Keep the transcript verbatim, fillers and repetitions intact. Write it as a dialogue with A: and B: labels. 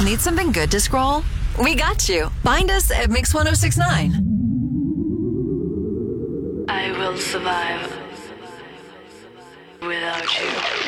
A: Need something good to scroll? We got you. Find us at Mix ten sixty-nine.
B: I will survive without you.